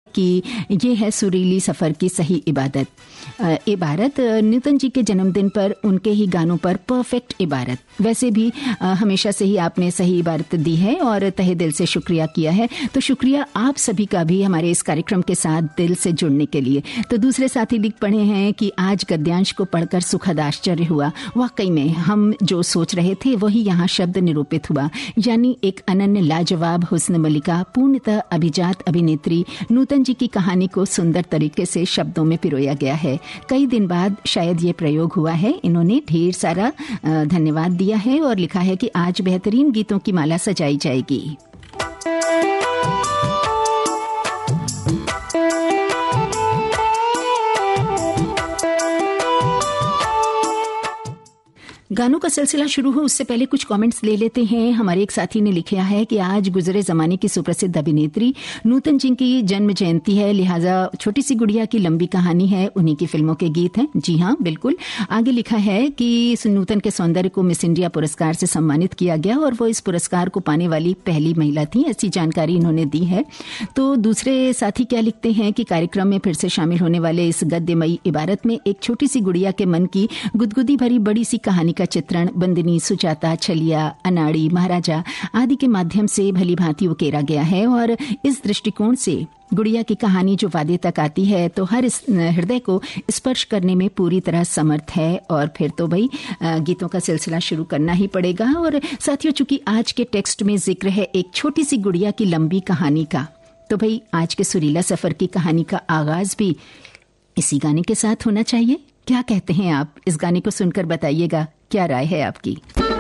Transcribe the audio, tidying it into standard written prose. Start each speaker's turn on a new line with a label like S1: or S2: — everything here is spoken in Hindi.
S1: कि ये है सुरीली सफर की सही इबादत। इबारत नूतन जी के जन्मदिन पर उनके ही गानों पर परफेक्ट इबारत। वैसे भी हमेशा से ही आपने सही इबारत दी है और तहे दिल से शुक्रिया किया है, तो शुक्रिया आप सभी का भी हमारे इस कार्यक्रम के साथ दिल से जुड़ने के लिए। तो दूसरे साथी लिख पढ़े हैं कि आज गद्यांश को पढ़कर सुखद आश्चर्य हुआ। वाकई में हम जो सोच रहे थे वही यहाँ शब्द निरूपित हुआ, यानी एक अनन्य लाजवाब हुस्न मलिका, पूर्णतः अभिजात अभिनेत्री नूतन जी की कहानी को सुंदर तरीके से शब्दों में पिरोया गया है। कई दिन बाद शायद ये प्रयोग हुआ है। इन्होंने ढेर सारा धन्यवाद दिया है और लिखा है कि आज बेहतरीन गीतों की माला सजाई जाएगी। गानों का सिलसिला शुरू हो उससे पहले कुछ कमेंट्स ले लेते हैं। हमारे एक साथी ने लिखा है कि आज गुजरे जमाने की सुप्रसिद्ध अभिनेत्री नूतन जी की जन्म जयंती है, लिहाजा छोटी सी गुड़िया की लंबी कहानी है, उन्हीं की फिल्मों के गीत हैं। जी हाँ, बिल्कुल। आगे लिखा है कि नूतन के सौंदर्य को मिस इंडिया पुरस्कार से सम्मानित किया गया और वो इस पुरस्कार को पाने वाली पहली महिला थी, ऐसी जानकारी इन्होंने दी है। तो दूसरे साथी क्या लिखते हैं कि कार्यक्रम में फिर से शामिल होने वाले इस गद्यमयी इबारत में एक छोटी सी गुड़िया के मन की गुदगुदी भरी बड़ी सी कहानी का चित्रण बंदिनी, सुजाता, छलिया, अनाड़ी, महाराजा आदि के माध्यम से भली भांति उकेरा गया है और इस दृष्टिकोण से गुड़िया की कहानी जो वादे तक आती है तो हर हृदय को स्पर्श करने में पूरी तरह समर्थ है। और फिर तो भाई गीतों का सिलसिला शुरू करना ही पड़ेगा। और साथियों, चूंकि आज के टेक्स्ट में जिक्र है एक छोटी सी गुड़िया की लंबी कहानी का, तो भाई आज के सुरीला सफर की कहानी का आगाज भी इसी गाने के साथ होना चाहिए। क्या कहते हैं आप? इस गाने को सुनकर बताइएगा क्या राय है आपकी।